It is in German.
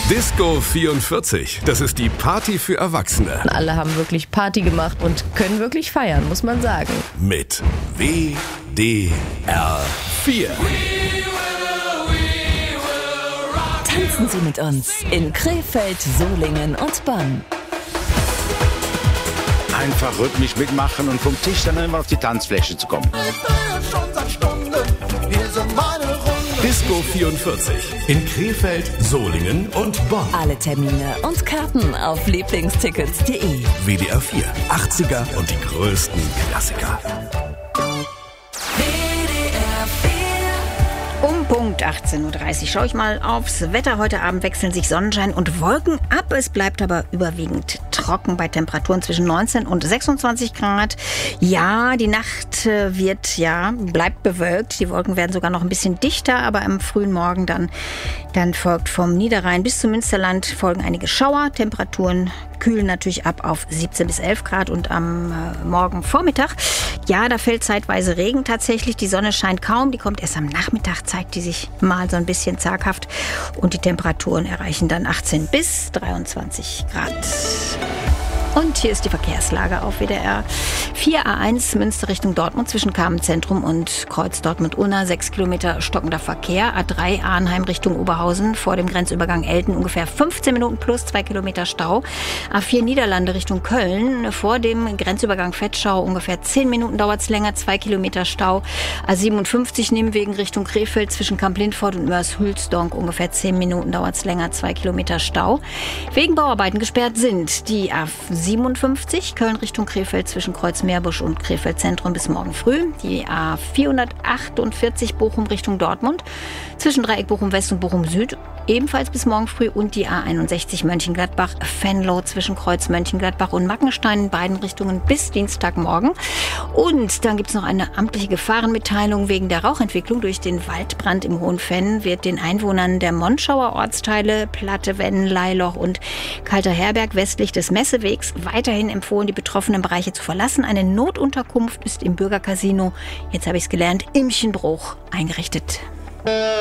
Disco 44, das ist die Party für Erwachsene. Alle haben wirklich Party gemacht und können wirklich feiern, muss man sagen. Mit WDR 4. Tanzen Sie mit uns in Krefeld, Solingen und Bonn. Einfach rhythmisch mitmachen und vom Tisch dann immer auf die Tanzfläche zu kommen. Disco 44 in Krefeld, Solingen und Bonn. Alle Termine und Karten auf lieblingstickets.de. WDR 4, 80er und die größten Klassiker. Um Punkt 18.30 Uhr schaue ich mal aufs Wetter. Heute Abend wechseln sich Sonnenschein und Wolken ab. Es bleibt aber überwiegend trocken bei Temperaturen zwischen 19 und 26 Grad. Ja, die Nacht bleibt bewölkt. Die Wolken werden sogar noch ein bisschen dichter, aber am frühen Morgen dann folgt vom Niederrhein bis zum Münsterland folgen einige Schauer. Temperaturen kühlen natürlich ab auf 17 bis 11 Grad und am Morgen Vormittag, ja, da fällt zeitweise Regen tatsächlich. Die Sonne scheint kaum, die kommt erst am Nachmittag, zeigt die sich mal so ein bisschen zaghaft und die Temperaturen erreichen dann 18 bis 23 Grad. Und hier ist die Verkehrslage auf WDR 4 A1 Münster Richtung Dortmund zwischen Kamenz-Zentrum und Kreuz Dortmund-Unna 6 Kilometer stockender Verkehr. A3 Arnheim Richtung Oberhausen vor dem Grenzübergang Elten ungefähr 15 Minuten plus 2 Kilometer Stau. A4 Niederlande Richtung Köln vor dem Grenzübergang Vetschau ungefähr 10 Minuten dauert es länger, 2 Kilometer Stau. A57 Nimwegen Richtung Krefeld zwischen Kamp-Lintfort und Mörs-Hülsdonk ungefähr 10 Minuten dauert es länger, 2 Kilometer Stau. Wegen Bauarbeiten gesperrt sind die A57 Köln Richtung Krefeld zwischen Kreuz-Meerbusch und Krefeld Zentrum bis morgen früh. Die A448 Bochum Richtung Dortmund zwischen Dreieck Bochum West und Bochum Süd ebenfalls bis morgen früh und die A61 Mönchengladbach-Venlo zwischen Kreuz Mönchengladbach und Mackenstein in beiden Richtungen bis Dienstagmorgen. Und dann gibt es noch eine amtliche Gefahrenmitteilung wegen der Rauchentwicklung durch den Waldbrand im Hohenfenn wird den Einwohnern der Monschauer Ortsteile Platte, Wenn, Leiloch und Kalter Herberg westlich des Messewegs weiterhin empfohlen, die betroffenen Bereiche zu verlassen. Eine Notunterkunft ist im Bürgercasino, jetzt habe ich es gelernt, Imchenbruch eingerichtet.